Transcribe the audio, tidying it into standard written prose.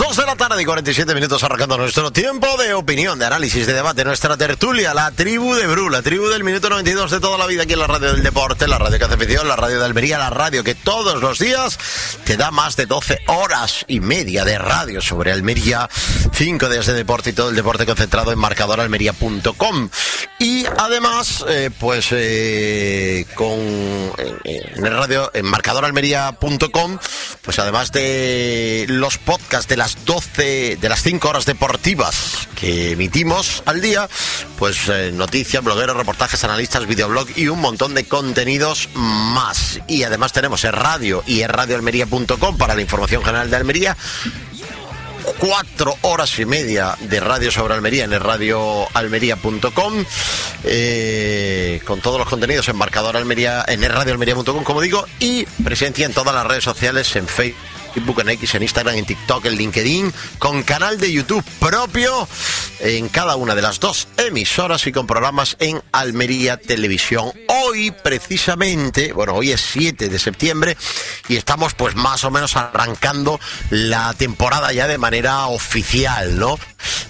2 de la tarde y 47 minutos arrancando nuestro tiempo de opinión, de análisis, de debate, nuestra tertulia, la tribu de Bru, la tribu del minuto 92 de toda la vida aquí en la radio del deporte, la radio que hace afición, la radio de Almería, la radio que todos los días te da más de 12 horas y media de radio sobre Almería, 5 días de deporte y todo el deporte concentrado en marcadoralmería.com. Y además, en el radio, en marcadoralmería.com, pues además de los podcasts de las 5 horas deportivas que emitimos al día, pues noticias, blogueros, reportajes, analistas, videoblog y un montón de contenidos más. Y además tenemos el radio y el radioalmería.com para la información general de Almería. 4 horas y media de radio sobre Almería en el radioalmería.com, con todos los contenidos en Marcador Almería, en el radioalmería.com, como digo, y presencia en todas las redes sociales, en Facebook, en X, en Instagram, en TikTok, en LinkedIn, con canal de YouTube propio en cada una de las 2 emisoras y con programas en Almería Televisión. Hoy, precisamente, hoy es 7 de septiembre y estamos pues más o menos arrancando la temporada ya de manera oficial, ¿no?